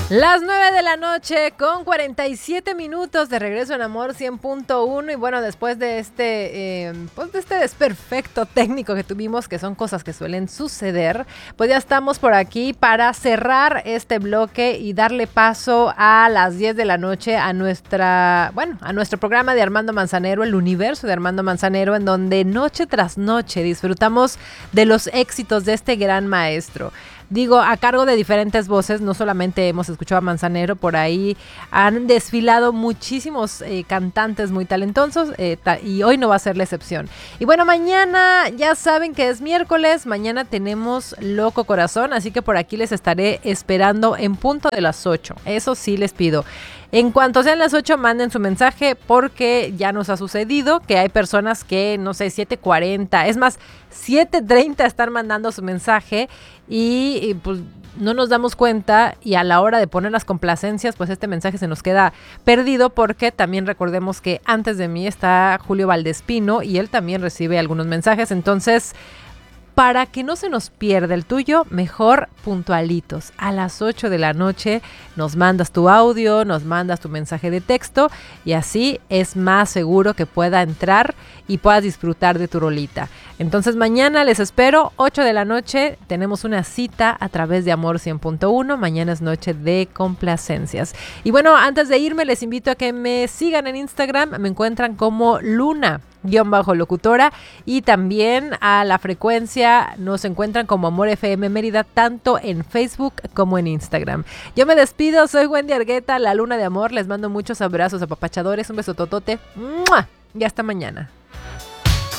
Las 9 de la noche con 47 minutos de regreso en Amor 100.1 y bueno, después de este desperfecto técnico que tuvimos, que son cosas que suelen suceder, pues ya estamos por aquí para cerrar este bloque y darle paso a las 10 de la noche a nuestro programa de Armando Manzanero, el universo de Armando Manzanero, en donde noche tras noche disfrutamos de los éxitos de este gran maestro. Digo, a cargo de diferentes voces, no solamente hemos escuchado a Manzanero, por ahí han desfilado muchísimos cantantes muy talentosos y hoy no va a ser la excepción. Y bueno, mañana ya saben que es miércoles, mañana tenemos Loco Corazón, así que por aquí les estaré esperando en punto de las 8, eso sí les pido. En cuanto sean las 8, manden su mensaje porque ya nos ha sucedido que hay personas que, no sé, 7:40, es más, 7:30 están mandando su mensaje y pues no nos damos cuenta y a la hora de poner las complacencias, pues este mensaje se nos queda perdido porque también recordemos que antes de mí está Julio Valdespino y él también recibe algunos mensajes, entonces para que no se nos pierda el tuyo, mejor puntualitos. A las 8 de la noche nos mandas tu audio, nos mandas tu mensaje de texto y así es más seguro que pueda entrar y puedas disfrutar de tu rolita. Entonces mañana les espero, 8 de la noche, tenemos una cita a través de Amor 100.1. Mañana es noche de complacencias. Y bueno, antes de irme les invito a que me sigan en Instagram, me encuentran como Luna_locutora y también a la frecuencia nos encuentran como Amor FM Mérida tanto en Facebook como en Instagram. Yo me despido, soy Wendy Argueta, la Luna de Amor, les mando muchos abrazos apapachadores, un beso totote, ¡mua! Y hasta mañana.